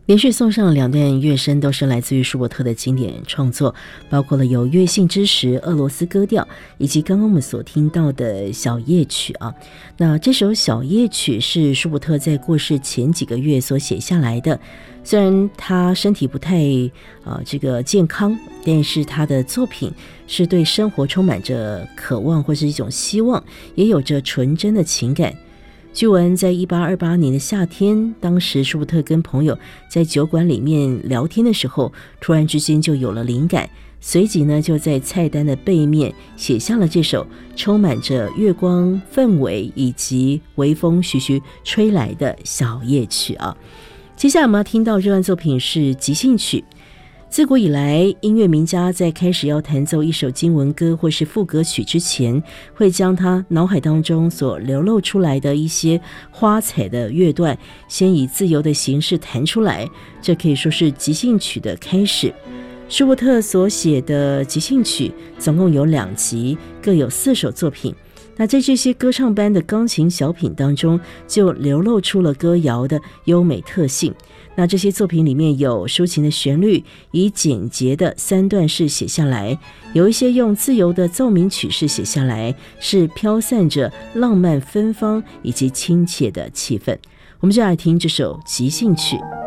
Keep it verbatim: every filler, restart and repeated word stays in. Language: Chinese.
连续送上两段乐声，都是来自于舒伯特的经典创作，包括了有月信之时、俄罗斯歌调，以及刚刚我们所听到的小夜曲啊。那这首小夜曲是舒伯特在过世前几个月所写下来的，虽然他身体不太呃这个健康，但是他的作品是对生活充满着渴望或是一种希望，也有着纯真的情感。据闻在一八二八年的夏天，当时舒伯特跟朋友在酒馆里面聊天的时候，突然之间就有了灵感，随即呢就在菜单的背面写下了这首充满着月光氛围以及微风徐徐吹来的小夜曲啊。接下来我们要听到这段作品是即兴曲。自古以来，音乐名家在开始要弹奏一首经文歌或是副歌曲之前，会将他脑海当中所流露出来的一些花彩的乐段，先以自由的形式弹出来，这可以说是即兴曲的开始。舒伯特所写的即兴曲总共有两集，各有四首作品。那在这些歌唱般的钢琴小品当中，就流露出了歌谣的优美特性。那这些作品里面有抒情的旋律，以简洁的三段式写下来，有一些用自由的奏鸣曲式写下来，是飘散着浪漫芬芳以及亲切的气氛。我们就来听这首即兴曲。